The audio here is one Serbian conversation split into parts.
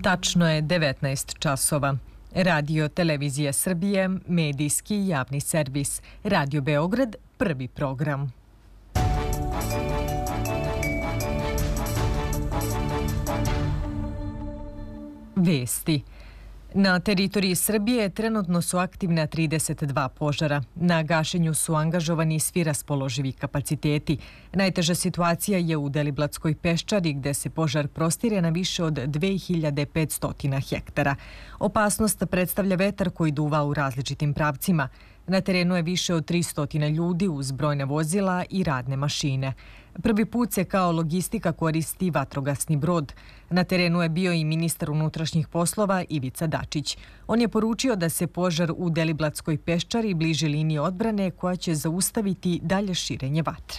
Tačno je 19 časova. Radio Televizija Srbije, medijski javni servis. Radio Beograd, prvi program. Vesti. Na teritoriji Srbije trenutno su aktivna 32 požara. Na gašenju su angažovani svi raspoloživi kapaciteti. Najteža situacija je u Deliblatskoj peščari gde se požar prostire na više od 2500 hektara. Opasnost predstavlja vetar koji duva u različitim pravcima. Na terenu je više od 300 ljudi uz brojna vozila i radne mašine. Prvi put se kao logistika koristi vatrogasni brod. Na terenu je bio i ministar unutrašnjih poslova Ivica Dačić. On je poručio da se požar u Deliblatskoj peščari bliži liniji odbrane koja će zaustaviti dalje širenje vatre.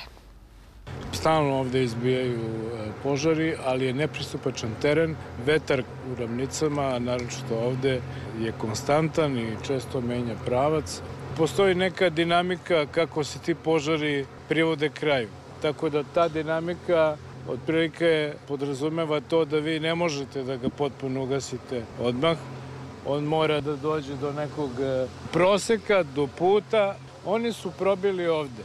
Stalno ovde izbijaju požari, ali je nepristupačan teren. Vetar u ravnicama, naročito ovde, je konstantan i često menja pravac. Postoji neka dinamika kako se ti požari privode kraju. Tako da ta dinamika otprilike podrazumeva to da vi ne možete da ga potpuno ugasite odmah. On mora da dođe do nekog proseka, do puta. Oni su probili ovde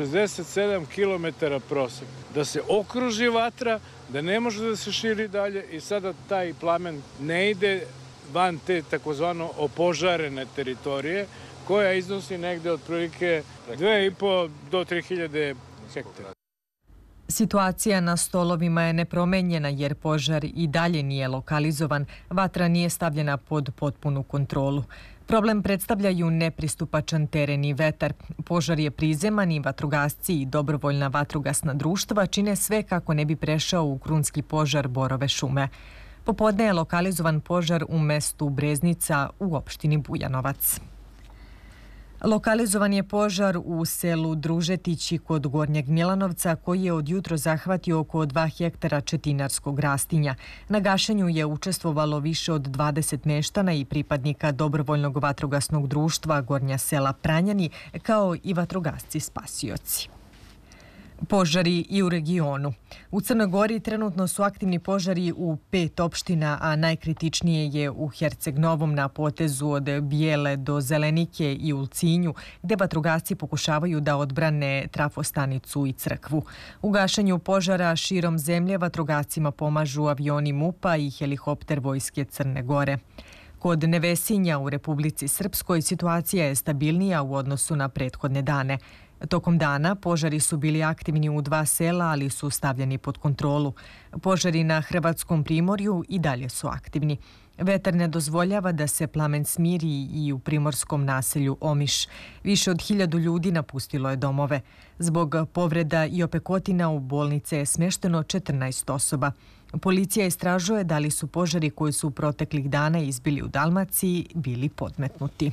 67 km prosek. Da se okruži vatra, da ne može da se širi dalje i sada taj plamen ne ide van te takozvano opožarene teritorije koja iznosi negde otprilike 2,5 do 3.000 hektara. Situacija na stolovima je nepromenjena jer požar i dalje nije lokalizovan, vatra nije stavljena pod potpunu kontrolu. Problem predstavljaju nepristupačan teren i vetar. Požar je prizeman i vatrogasci i dobrovoljna vatrogasna društva čine sve kako ne bi prešao u krunski požar Borove šume. Popodne je lokalizovan požar u mestu Breznica u opštini Bujanovac. Lokalizovan je požar u selu Družetići kod Gornjeg Milanovca koji je od jutro zahvatio oko 2 hektara četinarskog rastinja. Na gašenju je učestvovalo više od 20 meštana i pripadnika dobrovoljnog vatrogasnog društva Gornja sela Pranjani kao i vatrogasci spasioci. Požari i u regionu. U Crnoj Gori trenutno su aktivni požari u 5 opština, a najkritičnije je u Herceg-Novom na potezu od Bijele do Zelenike i Ulcinju, gde vatrogasci pokušavaju da odbrane trafostanicu i crkvu. U gašenju požara širom zemlje vatrogascima pomažu avioni MUP-a i helikopter Vojske Crne Gore. Kod Nevesinja u Republici Srpskoj situacija je stabilnija u odnosu na prethodne dane. Tokom dana požari su bili aktivni u 2 sela, ali su stavljeni pod kontrolu. Požari na Hrvatskom primorju i dalje su aktivni. Vetar ne dozvoljava da se plamen smiri i u primorskom naselju Omiš. Više od 1000 ljudi napustilo je domove. Zbog povreda i opekotina u bolnice je smešteno 14 osoba. Policija istražuje da li su požari koji su proteklih dana izbili u Dalmaciji bili podmetnuti.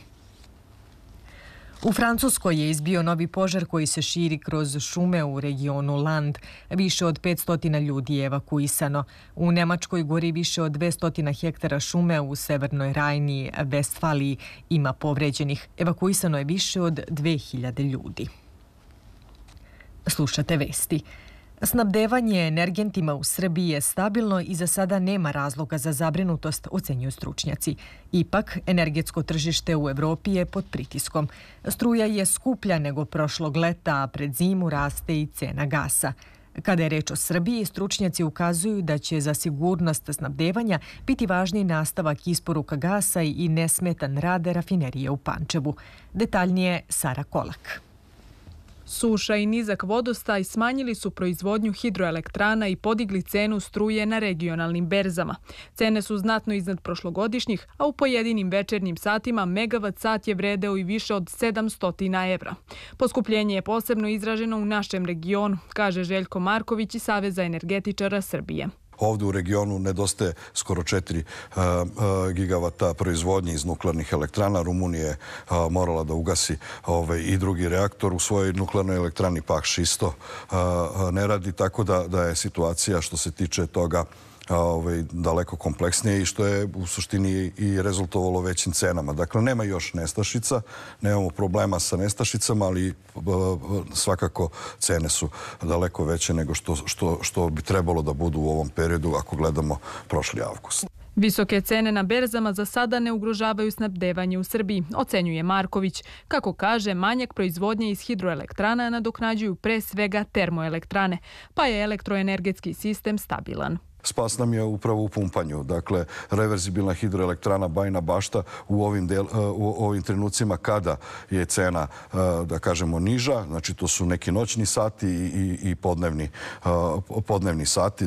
U Francuskoj je izbio novi požar koji se širi kroz šume u regionu Land. Više od 500 ljudi je evakuisano. U Nemačkoj gori više od 200 hektara šume, u Severnoj Rajni, Vestfaliji ima povređenih. Evakuisano je više od 2000 ljudi. Slušate vesti. Snabdevanje energentima u Srbiji je stabilno i za sada nema razloga za zabrinutost, ocenjuju stručnjaci. Ipak, energetsko tržište u Evropi je pod pritiskom. Struja je skuplja nego prošlog leta, a pred zimu raste i cena gasa. Kada je reč o Srbiji, stručnjaci ukazuju da će za sigurnost snabdevanja biti važniji nastavak isporuka gasa i nesmetan rad rafinerije u Pančevu. Detaljnije Sara Kolak. Suša i nizak vodostaj smanjili su proizvodnju hidroelektrana i podigli cenu struje na regionalnim berzama. Cene su znatno iznad prošlogodišnjih, a u pojedinim večernjim satima megavat sat je vredeo i više od 700 evra. Poskupljenje je posebno izraženo u našem regionu, kaže Željko Marković iz Saveza energetičara Srbije. Ovdje u regionu nedostaje skoro 4 gigavata proizvodnje iz nuklearnih elektrana. Rumunija je morala da ugasi i drugi reaktor. U svojoj nuklearnoj elektrani Paks isto ne radi, tako da je situacija što se tiče toga daleko kompleksnije i što je u suštini i rezultovalo većim cenama. Dakle, nema još nestašica, nemamo problema sa nestašicama, ali svakako cene su daleko veće nego što bi trebalo da budu u ovom periodu ako gledamo prošli avgust. Visoke cene na berzama za sada ne ugrožavaju snabdevanje u Srbiji, ocenjuje Marković. Kako kaže, manjak proizvodnje iz hidroelektrana nadoknađuju pre svega termoelektrane, pa je elektroenergetski sistem stabilan. Spas nam je upravo u pumpanju. Dakle, reverzibilna hidroelektrana Bajina Bašta u ovim trenucima kada je cena, da kažemo, niža, znači to su neki noćni sati i podnevni sati,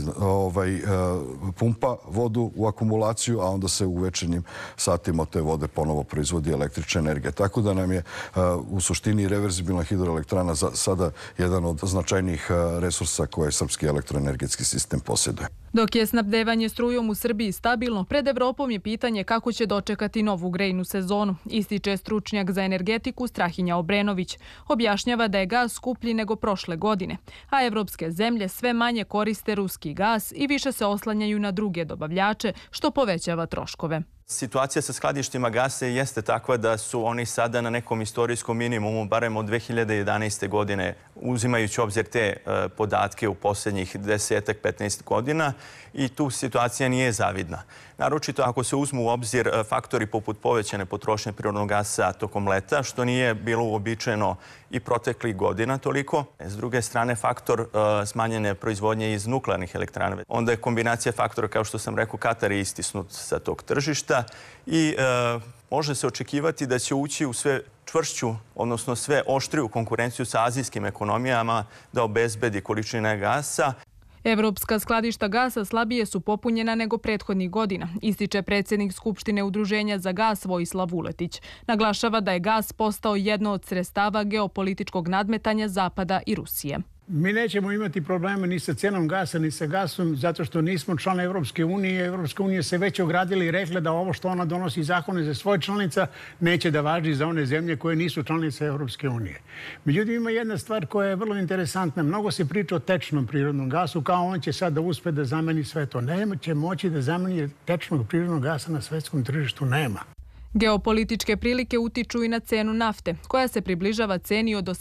pumpa vodu u akumulaciju, a onda se u večernjim satima te vode ponovo proizvodi električna energija. Tako da nam je u suštini reverzibilna hidroelektrana sada jedan od značajnijih resursa koje srpski elektroenergetski sistem posjeduje. Dok je snabdevanje strujom u Srbiji stabilno, pred Evropom je pitanje kako će dočekati novu grejnu sezonu, ističe stručnjak za energetiku Strahinja Obrenović. Objašnjava da je gas skuplji nego prošle godine, a evropske zemlje sve manje koriste ruski gas i više se oslanjaju na druge dobavljače, što povećava troškove. Situacija sa skladištima gasa jeste takva da su oni sada na nekom istorijskom minimumu, barem od 2011. godine, uzimajući obzir te podatke u posljednjih 10-15 godina, i tu situacija nije zavidna. Naročito ako se uzmu u obzir faktori poput povećane potrošnje prirodnog gasa tokom leta, što nije bilo uobičajeno i proteklih godina toliko. S druge strane, faktor smanjene proizvodnje iz nuklearnih elektrana. Onda je kombinacija faktora, kao što sam rekao, Katar je istisnut sa tog tržišta i može se očekivati da će ući u sve čvršću, odnosno sve oštriju konkurenciju sa azijskim ekonomijama da obezbedi količine gasa. Evropska skladišta gasa slabije su popunjena nego prethodnih godina, ističe predsjednik Skupštine Udruženja za gas Vojislav Vuletić. Naglašava da je gas postao jedno od sredstava geopolitičkog nadmetanja Zapada i Rusije. Mi nećemo imati problema ni sa cenom gasa, ni sa gasom, zato što nismo član Evropske unije. Evropska unija se već ogradila i rekla da ovo što ona donosi zakone za svoje članica neće da važi za one zemlje koje nisu članice Evropske unije. Međutim, ima jedna stvar koja je vrlo interesantna. Mnogo se priča o tečnom prirodnom gasu, kao on će sad da uspe da zameni sve to. Neće moći da zameni tečnog prirodnog gasa na svetskom tržištu, nema. Geopolitičke prilike utiču i na cenu nafte, koja se približava ceni od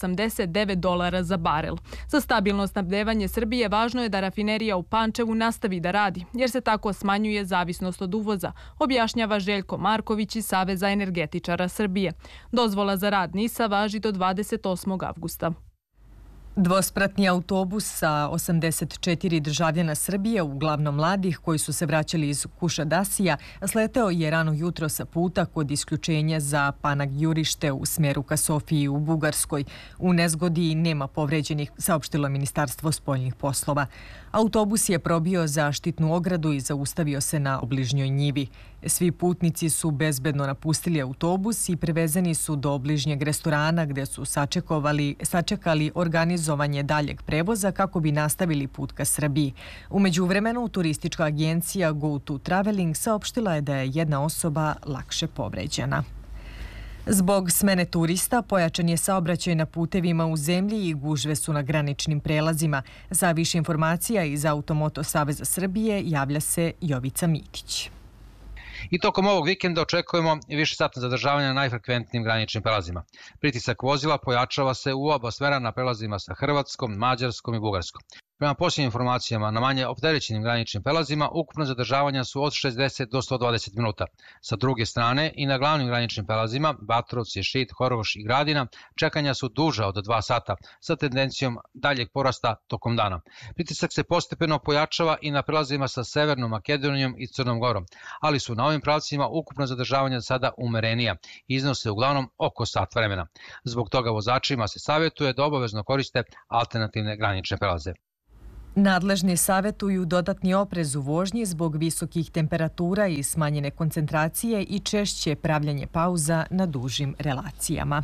$89 za barel. Za stabilno snabdevanje Srbije važno je da rafinerija u Pančevu nastavi da radi, jer se tako smanjuje zavisnost od uvoza, objašnjava Željko Marković iz Saveza energetičara Srbije. Dozvola za rad NIS-a važi do 28. avgusta. Dvospratni autobus sa 84 državljana Srbije, uglavnom mladih, koji su se vraćali iz Kušadasija, sleteo je rano jutro sa puta kod isključenja za Panag-Jurište u smjeru ka Sofiji u Bugarskoj. U nezgodi nema povređenih, saopštilo Ministarstvo spoljnih poslova. Autobus je probio zaštitnu ogradu i zaustavio se na obližnjoj njivi. Svi putnici su bezbedno napustili autobus i prevezeni su do obližnjeg restorana gdje su sačekali organizovanje daljeg prevoza kako bi nastavili put ka Srbiji. U međuvremenu, turistička agencija Go To Traveling saopštila je da je jedna osoba lakše povređena. Zbog smene turista pojačan je saobraćaj na putevima u zemlji i gužve su na graničnim prelazima. Za više informacija iz Automoto Saveza Srbije javlja se Jovica Mitić. I tokom ovog vikenda očekujemo više satna zadržavanja na najfrekventnijim graničnim prelazima. Pritisak vozila pojačava se u oba smera na prelazima sa Hrvatskom, Mađarskom i Bugarskom. Prema posljednjim informacijama, na manje opterećenim graničnim prelazima ukupno zadržavanja su od 60 do 120 minuta. Sa druge strane i na glavnim graničnim prelazima, Batrovci, Šid, Horgoš i Gradina, čekanja su duža od 2 sata sa tendencijom daljeg porasta tokom dana. Pritisak se postepeno pojačava i na prelazima sa Severnom Makedonijom i Crnom Gorom, ali su na ovim pravcima ukupno zadržavanja sada umerenija i iznose uglavnom oko sat vremena. Zbog toga vozačima se savjetuje da obavezno koriste alternativne granične prelaze. Nadležni savjetuju dodatni oprez u vožnji zbog visokih temperatura i smanjene koncentracije i češće pravljanje pauza na dužim relacijama.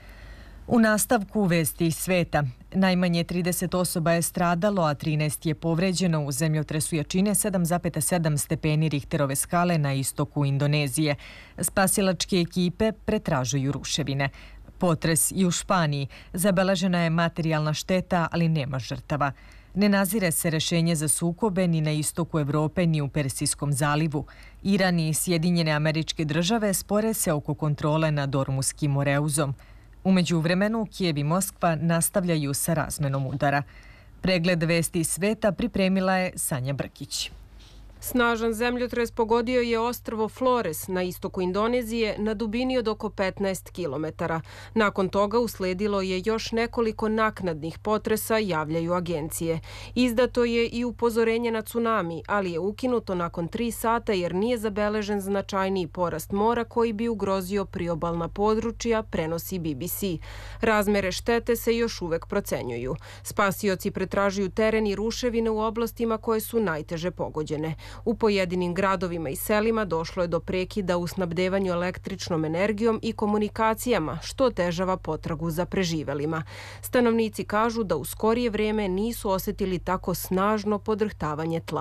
U nastavku vesti iz sveta. Najmanje 30 osoba je stradalo, a 13 je povređeno u zemljotresu jačine 7,7 stepeni Richterove skale na istoku Indonezije. Spasilačke ekipe pretražuju ruševine. Potres i u Španiji. Zabeležena je materijalna šteta, ali nema žrtava. Ne nazire se rešenje za sukobe ni na istoku Evrope ni u Persijskom zalivu. Iran i Sjedinjene Američke Države spore se oko kontrole nad Ormuskim Moreuzom. U međuvremenu, Kijev i Moskva nastavljaju sa razmenom udara. Pregled vesti sveta pripremila je Sanja Brkić. Snažan zemljotres pogodio je ostrvo Flores na istoku Indonezije na dubini od oko 15 kilometara. Nakon toga usledilo je još nekoliko naknadnih potresa, javljaju agencije. Izdato je i upozorenje na tsunami, ali je ukinuto nakon 3 sata jer nije zabeležen značajniji porast mora koji bi ugrozio priobalna područja, prenosi BBC. Razmere štete se još uvek procenjuju. Spasioci pretražuju teren i ruševine u oblastima koje su najteže pogođene. U pojedinim gradovima i selima došlo je do prekida u snabdevanju električnom energijom i komunikacijama, što otežava potragu za preživelima. Stanovnici kažu da u skorije vreme nisu osetili tako snažno podrhtavanje tla.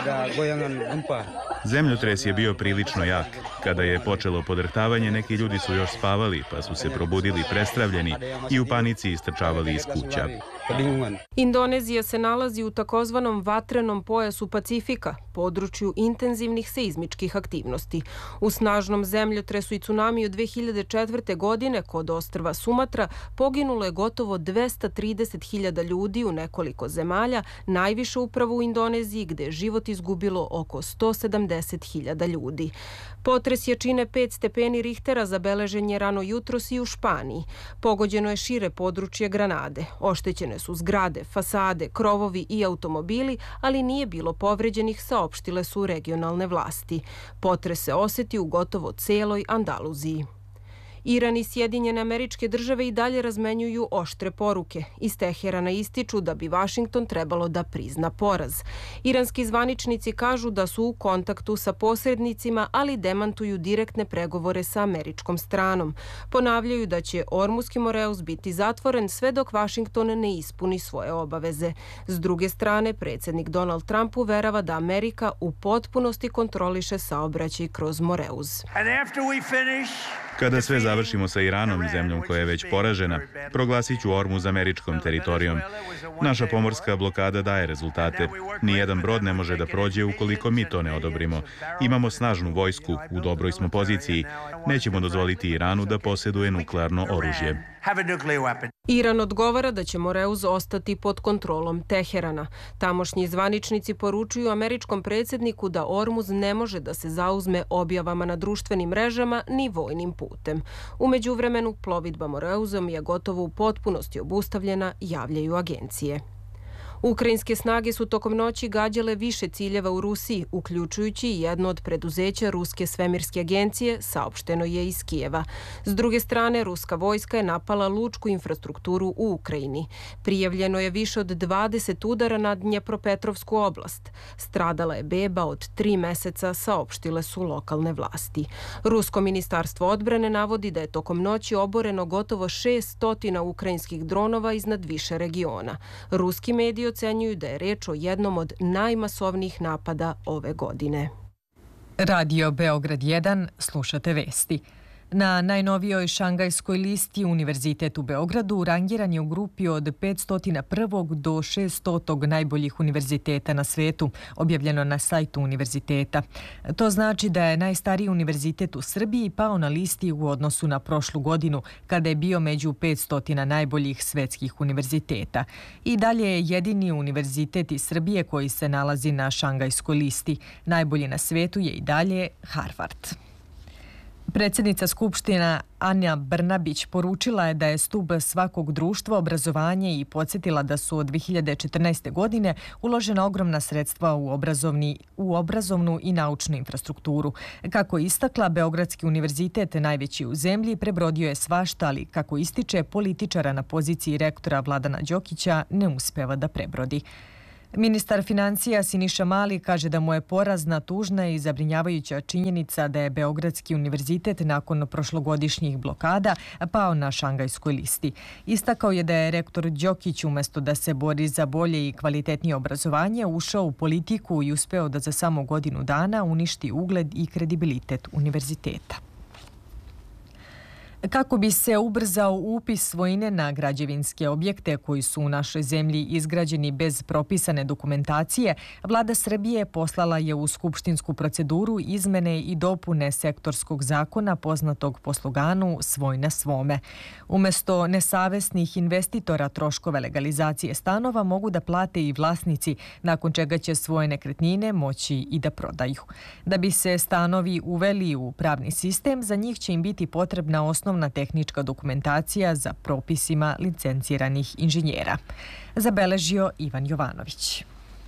Zemljotres je bio prilično jak. Kada je počelo podrhtavanje, neki ljudi su još spavali, pa su se probudili prestravljeni i u panici istrčavali iz kuća. Indonezija se nalazi u takozvanom vatrenom pojasu Pacifika, području intenzivnih seizmičkih aktivnosti. U snažnom zemljotresu i tsunamiju 2004. godine kod ostrva Sumatra poginulo je gotovo 230.000 ljudi u nekoliko zemalja, najviše upravo u Indoneziji gde je život izgubilo oko 170.000 ljudi. Potres jačine 5 stepeni Richtera zabeležen je rano jutros i u Španiji. Pogođeno je šire područje Granade. Oštećene su zgrade, fasade, krovovi i automobili, ali nije bilo povređenih, saopštile su regionalne vlasti. Potres se oseti u gotovo celoj Andaluziji. Iran i Sjedinjene Američke Države i dalje razmenjuju oštre poruke. Iz Teherana ističu da bi Vašington trebalo da prizna poraz. Iranski zvaničnici kažu da su u kontaktu sa posrednicima, ali demantuju direktne pregovore sa američkom stranom. Ponavljaju da će Ormuski Moreuz biti zatvoren sve dok Vašington ne ispuni svoje obaveze. S druge strane, predsjednik Donald Trump uverava da Amerika u potpunosti kontroliše saobraćaj kroz Moreuz. Kada sve završimo sa Iranom, zemljom koja je već poražena, proglasit ću Ormuz američkom teritorijom. Naša pomorska blokada daje rezultate. Nijedan brod ne može da prođe ukoliko mi to ne odobrimo. Imamo snažnu vojsku, u dobroj smo poziciji. Nećemo dozvoliti Iranu da posjeduje nuklearno oružje. Iran odgovara da će Moreuz ostati pod kontrolom Teherana. Tamošnji zvaničnici poručuju američkom predsjedniku da Ormuz ne može da se zauzme objavama na društvenim mrežama ni vojnim putem. U međuvremenu, plovidba Moreuzom je gotovo u potpunosti obustavljena, javljaju agencije. Ukrajinske snage su tokom noći gađale više ciljeva u Rusiji, uključujući i jedno od preduzeća Ruske svemirske agencije, saopšteno je iz Kijeva. S druge strane, ruska vojska je napala lučku infrastrukturu u Ukrajini. Prijavljeno je više od 20 udara na Dnjepropetrovsku oblast. Stradala je beba od 3 meseca, saopštile su lokalne vlasti. Rusko ministarstvo odbrane navodi da je tokom noći oboreno gotovo 600 ukrajinskih dronova iznad više regiona. Ruski mediji ocenjuju da je reč o jednom od najmasovnijih napada ove godine. Radio Beograd 1, slušate vesti. Na najnovijoj šangajskoj listi Univerzitet u Beogradu rangiran je u grupi od 501. do 600. najboljih univerziteta na svetu, objavljeno na sajtu univerziteta. To znači da je najstariji univerzitet u Srbiji pao na listi u odnosu na prošlu godinu, kada je bio među 500 najboljih svetskih univerziteta. I dalje je jedini univerzitet iz Srbije koji se nalazi na šangajskoj listi. Najbolji na svetu je i dalje Harvard. Predsjednica Skupština Anja Brnabić poručila je da je stub svakog društva obrazovanje i podsjetila da su od 2014. godine uložena ogromna sredstva u obrazovnu i naučnu infrastrukturu. Kako je istakla, Beogradski univerzitet, najveći u zemlji, prebrodio je svašta, ali kako ističe, političara na poziciji rektora Vladana Đokića ne uspeva da prebrodi. Ministar financija Siniša Mali kaže da mu je porazna, tužna i zabrinjavajuća činjenica da je Beogradski univerzitet nakon prošlogodišnjih blokada pao na šangajskoj listi. Istakao je da je rektor Đokić umjesto da se bori za bolje i kvalitetnije obrazovanje ušao u politiku i uspeo da za samo godinu dana uništi ugled i kredibilitet univerziteta. Kako bi se ubrzao upis svojine na građevinske objekte koji su u našoj zemlji izgrađeni bez propisane dokumentacije, Vlada Srbije poslala je u skupštinsku proceduru izmene i dopune sektorskog zakona poznatog po sloganu "Svoj na svome". Umesto nesavesnih investitora troškove legalizacije stanova mogu da plate i vlasnici, nakon čega će svoje nekretnine moći i da prodaju. Da bi se stanovi uveli u pravni sistem, za njih će im biti potrebna osnovna tehnička dokumentacija za propisima licenciranih inženjera. Zabeležio Ivan Jovanović.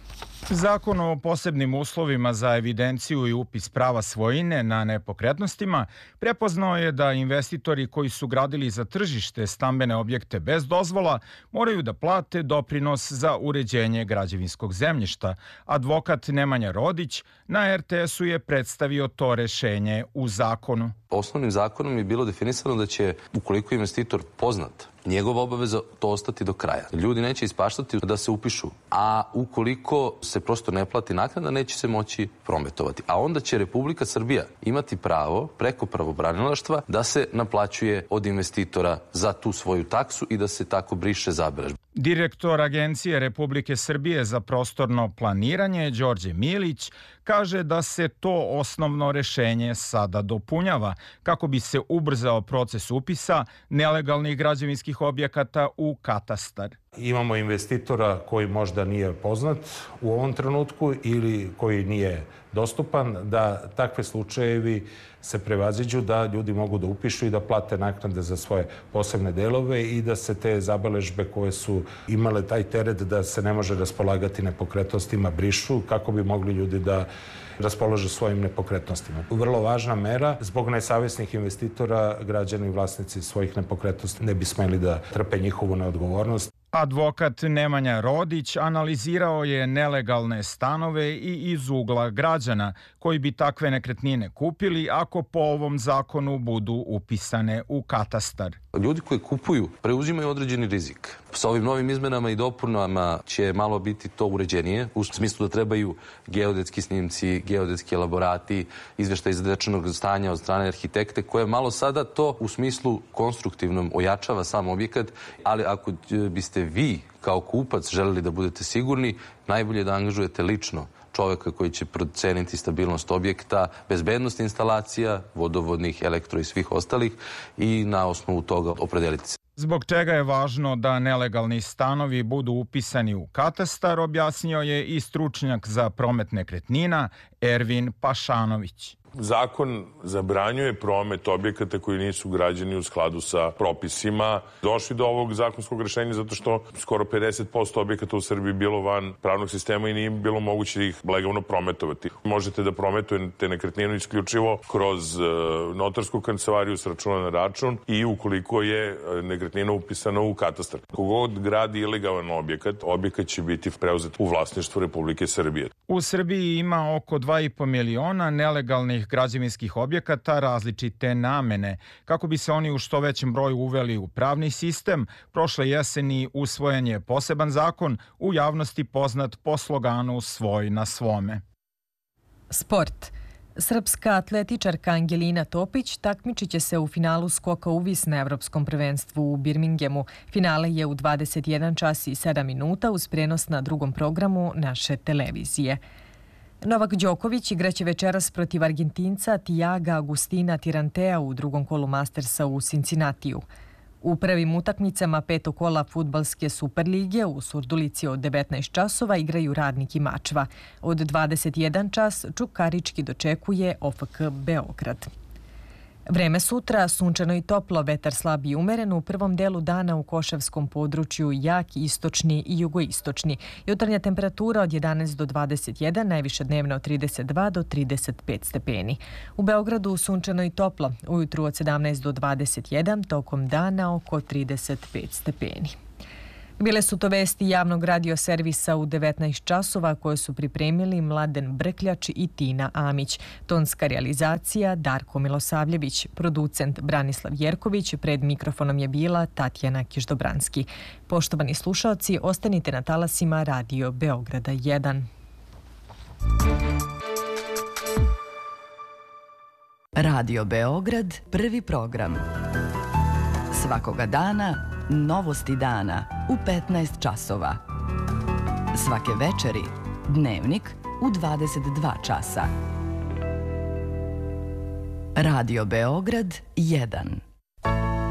Zakon o posebnim uslovima za evidenciju i upis prava svojine na nepokretnostima prepoznao je da investitori koji su gradili za tržište stambene objekte bez dozvola moraju da plate doprinos za uređenje građevinskog zemljišta. Advokat Nemanja Rodić na RTS-u je predstavio to rešenje u zakonu. Osnovnim zakonom je bilo definisano da će, ukoliko je investitor poznat, njegova obaveza to ostati do kraja. Ljudi neće ispaštati da se upišu, a ukoliko se prosto ne plati naknada, neće se moći prometovati. A onda će Republika Srbija imati pravo preko pravobranilaštva da se naplaćuje od investitora za tu svoju taksu i da se tako briše zabeležba. Direktor Agencije Republike Srbije za prostorno planiranje, Đorđe Milić, kaže da se to osnovno rešenje sada dopunjava kako bi se ubrzao proces upisa nelegalnih građevinskih objekata u katastar. Imamo investitora koji možda nije poznat u ovom trenutku ili koji nije dostupan, da takve slučajevi se prevaziđu, da ljudi mogu da upišu i da plate naknade za svoje posebne delove i da se te zabeležbe koje su imale taj teret da se ne može raspolagati nepokretnostima brišu kako bi mogli ljudi da raspolože svojim nepokretnostima. Vrlo važna mera, zbog nesavesnih investitora, građani i vlasnici svojih nepokretnosti ne bi smeli da trpe njihovu neodgovornost. Advokat Nemanja Rodić analizirao je nelegalne stanove i iz ugla građana koji bi takve nekretnine kupili ako po ovom zakonu budu upisane u katastar. Ljudi koji kupuju preuzimaju određeni rizik. Sa ovim novim izmenama i dopunama će malo biti to uređenije, u smislu da trebaju geodetski snimci, geodetski elaborati, izveštaj zatečenog stanja od strane arhitekte, koje malo sada to u smislu konstruktivnom ojačava sam objekat, ali ako biste vi kao kupac želeli da budete sigurni, najbolje da angažujete lično čoveka koji će proceniti stabilnost objekta, bezbednost instalacija, vodovodnih, elektro i svih ostalih i na osnovu toga opredeliti se. Zbog čega je važno da nelegalni stanovi budu upisani u katastar, objasnio je i stručnjak za promet nekretnina Ervin Pašanović. Zakon zabranjuje promet objekata koji nisu građeni u skladu sa propisima. Došli do ovog zakonskog rešenja zato što skoro 50% objekata u Srbiji bilo van pravnog sistema i nije bilo moguće ih legalno prometovati. Možete da prometujete nekretninu isključivo kroz notarsku kancelariju s računa na račun i ukoliko je nekretnina upisana u katastar. Kogod gradi ilegalan objekat će biti preuzet u vlasništvu Republike Srbije. U Srbiji ima oko 2,5 miliona nelegalnih građevinskih objekata različite namene. Kako bi se oni u što većem broju uveli u pravni sistem, prošle jeseni usvojen je poseban zakon, u javnosti poznat po sloganu "Svoj na svome". Sport. Srpska atletičarka Angelina Topić takmičit će se u finalu skoka u vis na Evropskom prvenstvu u Birminghamu. Finale je u 21 čas i 7 minuta uz prenos na drugom programu naše televizije. Novak Đoković igraće večeras protiv Argentinca Tiaga Agustina Tirantea u drugom kolu Mastersa u Cincinnatiju. U prvim utakmicama petog kola fudbalske Superlige u Surdulici od 19 časova igraju Radnik i Mačva. Od 21 čas Čukarički dočekuje OFK Beograd. Vreme sutra, sunčano i toplo, vetar slab i umeren, u prvom delu dana u Košavskom području jak istočni i jugoistočni. Jutarnja temperatura od 11 do 21, najviše dnevna od 32 do 35 stepeni. U Beogradu sunčano i toplo, ujutru od 17 do 21, tokom dana oko 35 stepeni. Bile su to vesti javnog radioservisa u 19 časova koje su pripremili Mladen Brkljač i Tina Amić. Tonska realizacija Darko Milosavljević, producent Branislav Jerković, pred mikrofonom je bila Tatjana Kiždobranski. Poštovani slušaoci, ostanite na talasima Radio Beograda 1. Radio Beograd, prvi program. Svakoga dana novosti dana u 15 časova. Svake večeri Dnevnik u 22 časa. Radio Beograd 1.